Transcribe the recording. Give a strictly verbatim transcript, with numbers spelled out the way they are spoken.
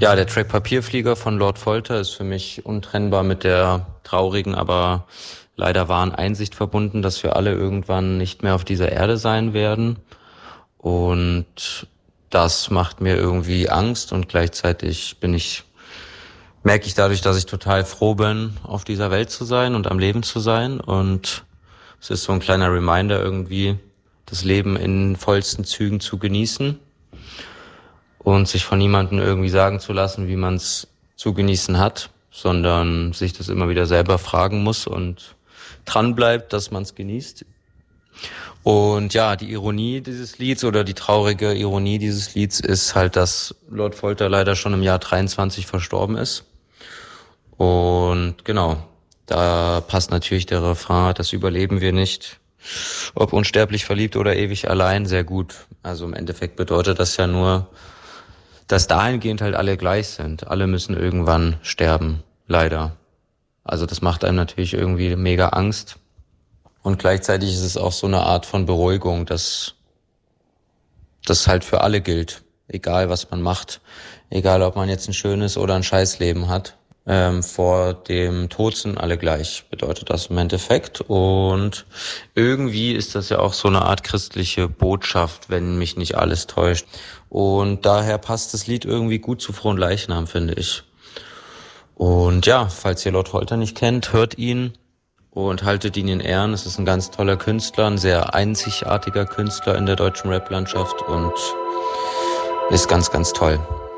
Ja, der Track Papierflieger von Lord Folter ist für mich untrennbar mit der traurigen, aber leider wahren Einsicht verbunden, dass wir alle irgendwann nicht mehr auf dieser Erde sein werden. Und das macht mir irgendwie Angst und gleichzeitig bin ich, merke ich dadurch, dass ich total froh bin, auf dieser Welt zu sein und am Leben zu sein. Und es ist so ein kleiner Reminder irgendwie, das Leben in vollsten Zügen zu genießen und sich von niemandem irgendwie sagen zu lassen, wie man es zu genießen hat, sondern sich das immer wieder selber fragen muss und dran bleibt, dass man es genießt. Und ja, die Ironie dieses Lieds oder die traurige Ironie dieses Lieds ist halt, dass Lord Folter leider schon im Jahr dreiundzwanzig verstorben ist. Und genau, da passt natürlich der Refrain, das überleben wir nicht, ob unsterblich verliebt oder ewig allein, sehr gut. Also im Endeffekt bedeutet das ja nur, dass dahingehend halt alle gleich sind. Alle müssen irgendwann sterben, leider. Also das macht einem natürlich irgendwie mega Angst. Und gleichzeitig ist es auch so eine Art von Beruhigung, dass das halt für alle gilt. Egal, was man macht. Egal, ob man jetzt ein schönes oder ein Scheißleben hat. Ähm, vor dem Tod sind alle gleich, bedeutet das im Endeffekt. Und irgendwie ist das ja auch so eine Art christliche Botschaft, wenn mich nicht alles täuscht. Und daher passt das Lied irgendwie gut zu Frohen Leichnam, finde ich. Und ja, falls ihr Lord Folter nicht kennt, hört ihn und haltet ihn in Ehren. Es ist ein ganz toller Künstler, ein sehr einzigartiger Künstler in der deutschen Rap-Landschaft und ist ganz, ganz toll.